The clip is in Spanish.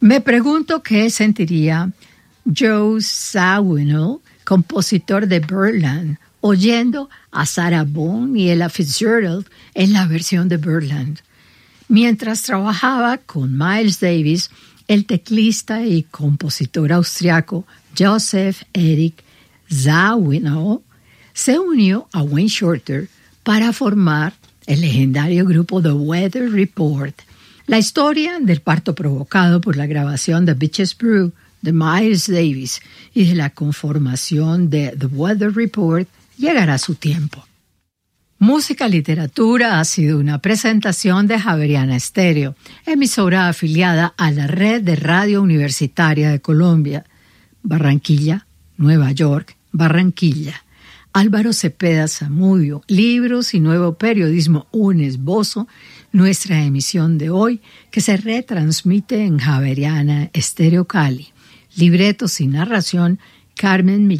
Me pregunto qué sentiría Joe Zawinul, compositor de Birdland, oyendo a Sarah Vaughan y Ella Fitzgerald en la versión de Birdland. Mientras trabajaba con Miles Davis, el teclista y compositor austriaco Joseph Erich Zawinul se unió a Wayne Shorter para formar el legendario grupo The Weather Report. La historia del parto provocado por la grabación de Bitches Brew de Miles Davis y de la conformación de The Weather Report llegará a su tiempo. Música Literatura ha sido una presentación de Javeriana Estéreo, emisora afiliada a la Red de Radio Universitaria de Colombia, Barranquilla, Nueva York, Barranquilla. Álvaro Cepeda Zamudio, Libros y Nuevo Periodismo, un esbozo, nuestra emisión de hoy, que se retransmite en Javeriana Estéreo Cali. Libretos y narración, Carmen Millán.